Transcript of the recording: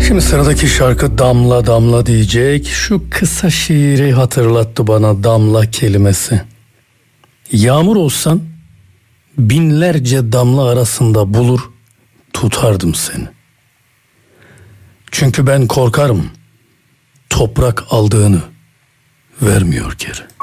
Şimdi sıradaki şarkı Damla Damla diyecek. Şu kısa şiiri hatırlattı bana damla kelimesi. Yağmur olsan binlerce damla arasında bulur tutardım seni. Çünkü ben korkarım toprak aldığını vermiyor geri.